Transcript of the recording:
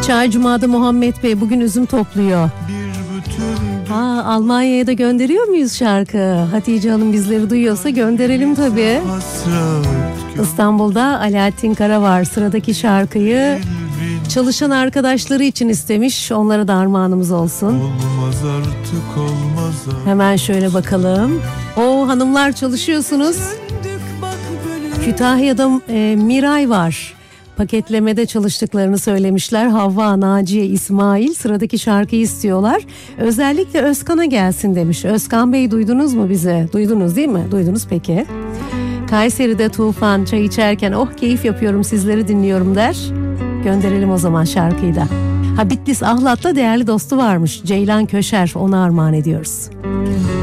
Çay Cuma'da Muhammed Bey bugün üzüm topluyor. Almanya'ya da gönderiyor muyuz şarkı? Hatice Hanım bizleri duyuyorsa gönderelim tabii. İstanbul'da Alaaddin Kara var. Sıradaki şarkıyı çalışan arkadaşları için istemiş. Onlara da armağanımız olsun. Hemen şöyle bakalım. Hanımlar çalışıyorsunuz. Kütahya'da Miray var. Paketlemede çalıştıklarını söylemişler. Havva, Naciye, İsmail sıradaki şarkıyı istiyorlar. Özellikle Özkan'a gelsin demiş. Özkan Bey duydunuz mu bizi? Duydunuz değil mi? Duydunuz peki. Kayseri'de Tufan çay içerken keyif yapıyorum sizleri dinliyorum der. Gönderelim o zaman şarkıyı da. Bitlis Ahlat'ta değerli dostu varmış. Ceylan Köşer, ona armağan ediyoruz.